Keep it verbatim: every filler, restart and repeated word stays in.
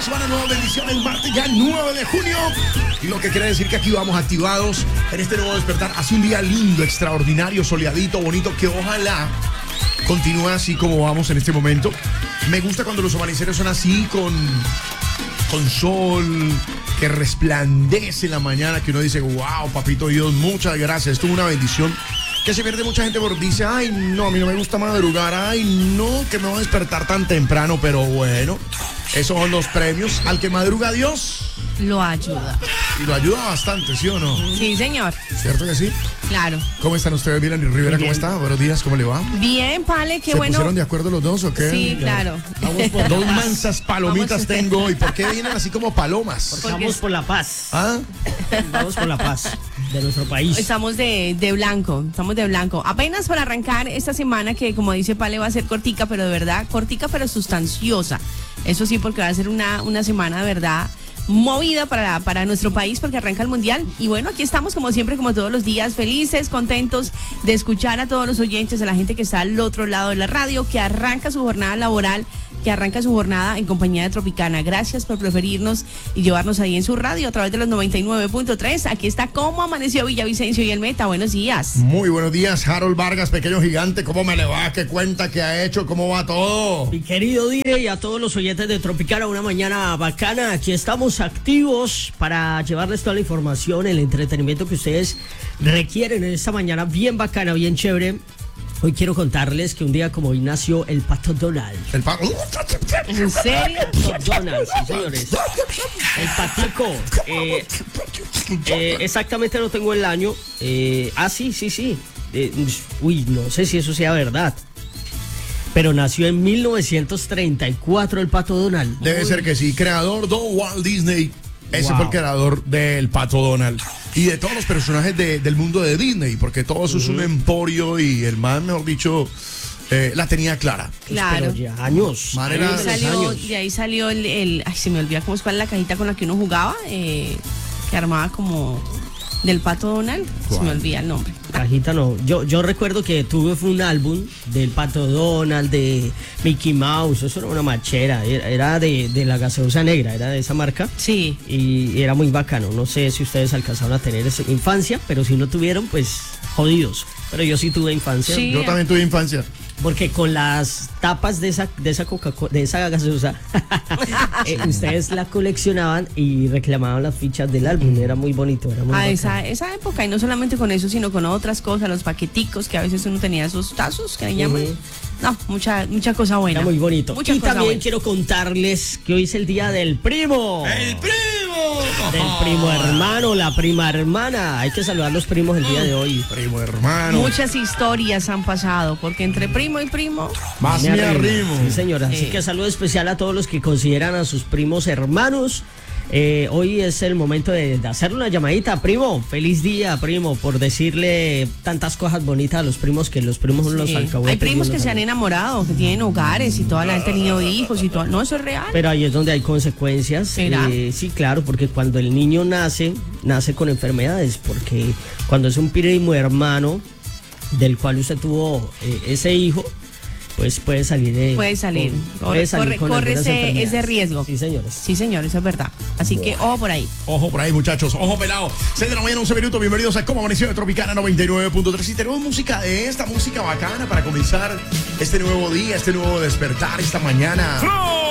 semana, nueva bendición el martes ya nueve de junio. Y lo que quiere decir que aquí vamos activados en este nuevo despertar. Hace un día lindo, extraordinario, soleadito, bonito, que ojalá continúe así como vamos en este momento. Me gusta cuando los amaneceres son así, con, con sol, que resplandece en la mañana, que uno dice, wow, papito Dios, muchas gracias. Esto es una bendición. Que se pierde mucha gente porque dice, ay, no, a mí no me gusta madrugar, ay, no, que me voy a despertar tan temprano, pero bueno, esos son los premios. Al que madruga Dios lo ayuda. Y lo ayuda bastante, ¿sí o no? Sí, señor. ¿Cierto que sí? Claro. ¿Cómo están ustedes, Milani Rivera? ¿Cómo está? Buenos días, ¿cómo le va? Bien, Pale, qué ¿Se bueno. ¿Se pusieron de acuerdo los dos o qué? Sí, claro. Vamos por Dos la paz. mansas palomitas Vamos. tengo. ¿Y por qué vienen así como palomas? Porque Porque vamos es- por la paz. ¿Ah? Vamos por la paz de nuestro país. Estamos de, de blanco, estamos de blanco. Apenas para arrancar esta semana que, como dice Pale, va a ser cortica, pero de verdad, cortica pero sustanciosa. Eso sí, porque va a ser una, una semana de verdad movida para, para nuestro país, porque arranca el Mundial. Y bueno, aquí estamos como siempre, como todos los días, felices, contentos de escuchar a todos los oyentes, a la gente que está al otro lado de la radio, que arranca su jornada laboral, que arranca su jornada en compañía de Tropicana. Gracias por preferirnos y llevarnos ahí en su radio a través de los noventa y nueve punto tres. Aquí está Cómo Amaneció Villavicencio y el Meta. Buenos días. Muy buenos días, Harold Vargas, pequeño gigante. ¿Cómo me le va? ¿Qué cuenta? ¿Qué ha hecho? ¿Cómo va todo? Mi querido Dire y a todos los oyentes de Tropicana, una mañana bacana. Aquí estamos activos para llevarles toda la información, el entretenimiento que ustedes requieren en esta mañana bien bacana, bien chévere. Hoy quiero contarles que un día como hoy nació el Pato Donald. El pa- ¿En serio? Pato Donald, sí, señores. El patico. Eh, eh, exactamente no tengo el año. Eh, ah, sí, sí, sí. Eh, uy, no sé si eso sea verdad. Pero nació en mil novecientos treinta y cuatro el Pato Donald. Debe ser que sí. Creador Don Walt Disney. Ese Wow. fue el creador del Pato Donald. Y de todos los personajes de- del mundo de Disney. Porque todo eso es un emporio y el man, mejor dicho, eh, la tenía clara. Claro. Pero ya años. Madre De ahí años de los salió, años. de ahí salió el, el- ay, se me olvida cómo es cuál es la cajita con la que uno jugaba, eh, que armaba como del Pato Donald. Se ¿Cuál? me olvida el nombre. Cajita no. Yo, yo recuerdo que tuve fue un álbum del Pato Donald, de Mickey Mouse. Eso era una machera. Era, era de, de la gaseosa negra, era de esa marca. Sí. Y era muy bacano. No sé si ustedes alcanzaron a tener esa infancia, pero si no tuvieron, pues jodidos. Pero yo sí tuve infancia. Sí. Yo también tuve infancia. Porque con las tapas de esa, de esa Coca-Cola, de esa gaseosa, eh, ustedes la coleccionaban y reclamaban las fichas del álbum. Era muy bonito, era muy A bacano. esa, esa época, y no solamente con eso, sino con otras cosas, los paqueticos, que a veces uno tenía esos tazos que le llaman. Ujú. No, mucha, mucha cosa buena. Era muy bonito. Mucha y cosa también buena. quiero contarles que hoy es el día del primo. ¡El primo! Del primo hermano, la prima hermana. Hay que saludar a los primos el día de hoy. Primo hermano. Muchas historias han pasado, porque entre primo y primo, Más me arrimo. Sí, señora. Así Sí. que saludo especial a todos los que consideran a sus primos hermanos. Eh, hoy es el momento de, de hacerle una llamadita, primo. Feliz día, primo, por decirle tantas cosas bonitas a los primos, que los primos son los sí. alcahuetes. Hay primos y que los se han enamorado, que tienen hogares y todas han tenido hijos y todo. No, eso es real. Pero ahí es donde hay consecuencias. ¿Será? Eh, sí, claro, porque cuando el niño nace, nace con enfermedades, porque cuando es un primo hermano del cual usted tuvo eh, ese hijo, pues puede salir de... Puede salir. con- Corre- salir corre- con corre algunas ese- enfermedades. ese riesgo. Sí, señores. Sí, señor, eso es verdad. Así que ojo por ahí. Ojo por ahí, muchachos. Ojo pelado. seis de la mañana, once minutos. Bienvenidos a Cómo Amaneció de Tropicana noventa y nueve punto tres. Y tenemos música de esta música bacana para comenzar este nuevo día, este nuevo despertar, esta mañana.